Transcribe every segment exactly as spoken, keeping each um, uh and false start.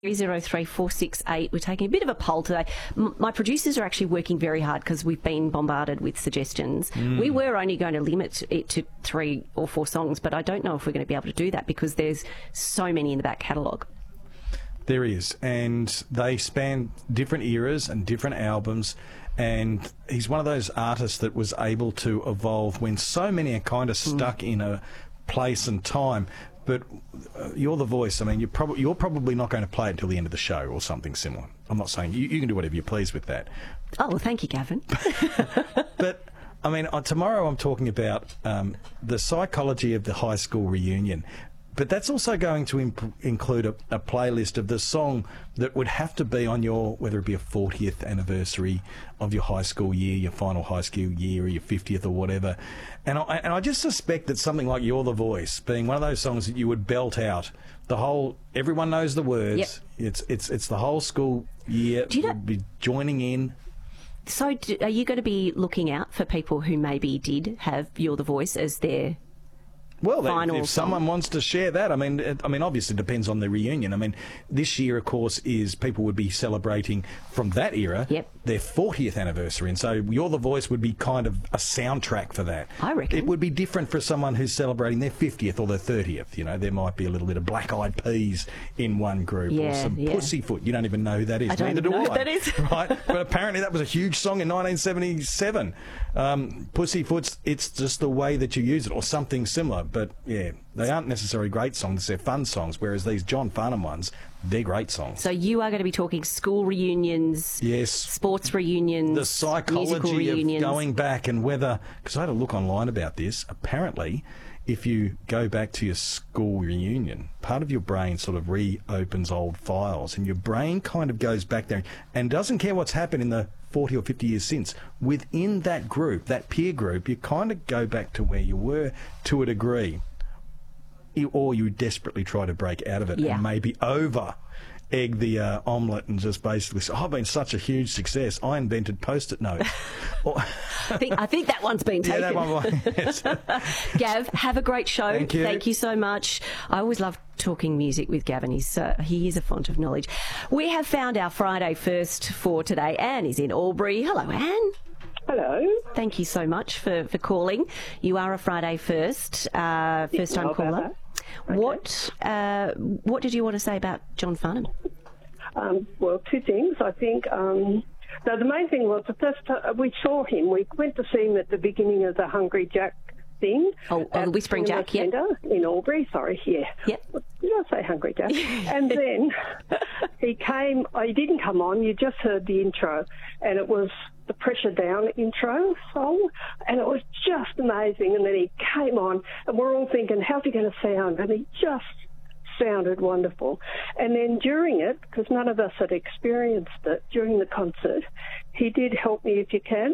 three zero three four six eight. We're taking a bit of a poll today. M- my producers are actually working very hard because we've been bombarded with suggestions. Mm. We were only going to limit it to three or four songs, but I don't know if we're going to be able to do that because there's so many in the back catalogue. There is, and they span different eras and different albums, and he's one of those artists that was able to evolve when so many are kind of stuck mm. in a place and time. But uh, You're the Voice. I mean, you're, prob- you're probably not going to play it until the end of the show or something similar. I'm not saying you, you can do whatever you please with that. Oh, well, thank you, Gavin. But, I mean, uh, tomorrow I'm talking about um, the psychology of the high school reunion. But that's also going to imp- include a, a playlist of the song that would have to be on your, whether it be a fortieth anniversary of your high school year, your final high school year, or your fiftieth or whatever. And I, and I just suspect that something like You're the Voice, being one of those songs that you would belt out, the whole, everyone knows the words. Yep. It's it's it's the whole school year Do you know- would be joining in. So do, are you going to be looking out for people who maybe did have You're the Voice as their... Well, Final if someone song. wants to share that, I mean, it, I mean, obviously it depends on the reunion. I mean, this year, of course, is people would be celebrating from that era Yep. their fortieth anniversary, and so You're the Voice would be kind of a soundtrack for that. I reckon. It would be different for someone who's celebrating their fiftieth or their thirtieth. You know, there might be a little bit of Black Eyed Peas in one group, Yeah, or some yeah. Pussyfoot. You don't even know who that is. I don't Neither even do know I. who that is. Right? But apparently that was a huge song in nineteen seventy-seven. Um, Pussyfoot's, it's just the way that you use it, or something similar. But yeah, they aren't necessarily great songs, they're fun songs, whereas these John Farnham ones, they're great songs. So you are going to be talking school reunions, Yes. sports reunions, The musical psychology reunions. of going back and whether, because I had a look online about this, apparently if you go back to your school reunion, part of your brain sort of reopens old files, and your brain kind of goes back there and doesn't care what's happened in the forty or fifty years since. Within that group, that peer group, you kind of go back to where you were to a degree, You- or you desperately try to break out of it Yeah. and maybe over egg the uh, omelette and just basically say, oh, I've been such a huge success, I invented post-it notes. Or, I think, I think that one's been yeah, taken. that one, yes. Gav, have a great show. Thank you. Thank you so much. I always love talking music with Gavin. He's uh, he is a font of knowledge. We have found our Friday first for today. Anne is in Albury. Hello, Anne. Hello. Thank you so much for, for calling. You are a Friday first, uh, first time How about caller. that? Okay. What uh, what did you want to say about John Farnham? Um, well, two things. I think um, no, the main thing was the first time we saw him, we went to see him at the beginning of the Hungry Jack thing. Oh, oh, at the Whispering Cinema Jack, yeah. Centre in Albury. Sorry, yeah. Yep. Did I say Hungry Jack? And then he came, oh, he didn't come on, you just heard the intro, and it was the Pressure Down intro song, and it was just amazing. And then he came on, and we're all thinking, how's he going to sound? And he just sounded wonderful. And then during it, because none of us had experienced it, during the concert, he did Help Me If You Can,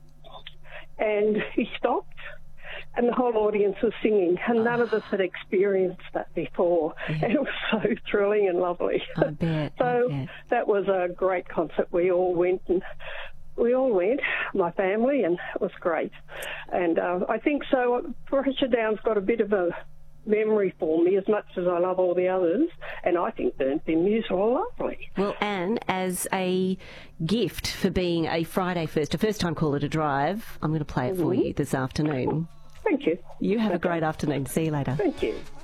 and he stopped, and the whole audience was singing, and none of us had experienced that before. Yeah. And it was so thrilling and lovely. I bet. So I bet. that was a great concert. We all went, and we all went, my family, and it was great. And uh, I think so. Pressure Down's got a bit of a memory for me, as much as I love all the others, and I think Burnt Bin Muse are lovely. Well, Anne, as a gift for being a Friday first, a first time caller to drive, I'm going to play it for Mm-hmm. you this afternoon. Thank you. You have a Okay. great afternoon. See you later. Thank you.